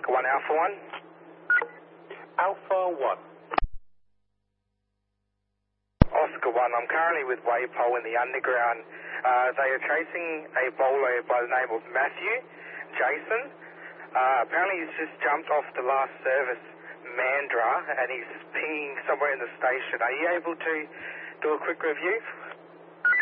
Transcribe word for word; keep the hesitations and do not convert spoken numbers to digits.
Oscar one, Alpha one. Alpha one. Oscar one, I'm currently with Waypole in the underground. Uh, they are chasing a bowler by the name of Matthew Jason. Uh, apparently he's just jumped off the last service, Mandra, and he's pinging somewhere in the station. Are you able to do a quick review?